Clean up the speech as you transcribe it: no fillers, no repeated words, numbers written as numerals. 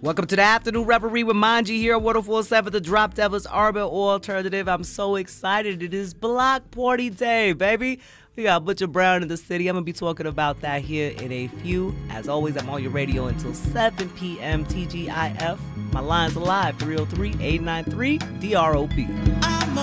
Welcome to the Afternoon Reverie with Manji here at 104.7 The Drop Devil's Urban Alternative. I'm so excited. It is Block Party Day, baby. We got Butcher Brown in the city. I'm going to be talking about that here in a few. As always, I'm on your radio until 7 p.m. TGIF. My line's alive, 303-893-DROP. I'm